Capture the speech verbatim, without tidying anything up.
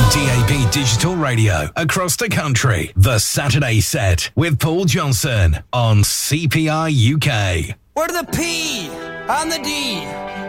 D A B Digital Radio across the country. The Saturday Set with Paul Johnson on C P I U K. We're the P on the D.